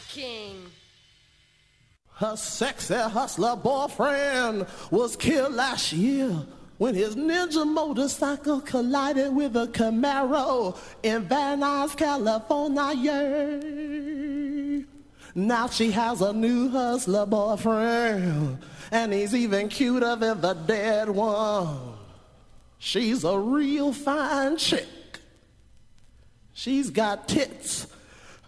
King. Her sexy hustler boyfriend was killed last year when his ninja motorcycle collided with a Camaro in Van Nuys, California. Now she has a new hustler boyfriend, and he's even cuter than the dead one. She's a real fine chick. She's got tits